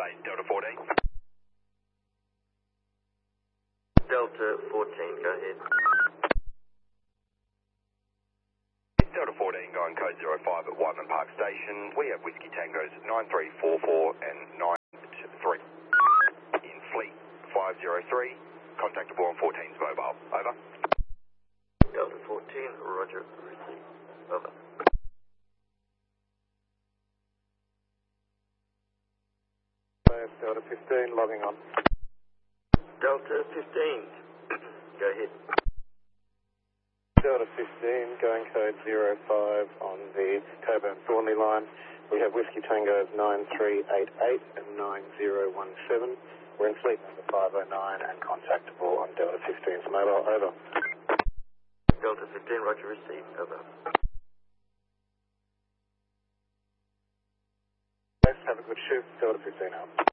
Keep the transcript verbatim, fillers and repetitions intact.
base, Delta fourteen. Delta fourteen, go ahead. Delta fourteen, going code zero five at Whiteman Park Station. We have Whiskey Tangos nine three four four and nine three. In Fleet five zero three, contactable on fourteen's mobile. Over. Delta fourteen, roger, receive. Over. Delta fifteen, logging on. Delta fifteen, go ahead. Delta fifteen, going code zero five on the Coburn Thornley line. We have Whiskey Tango nine three eight eight and nine zero one seven. We're in fleet number five oh nine and contactable on Delta fifteen's mobile. Over. Delta fifteen, roger, receive. Over. Have a good shoot. Delta fifteen out.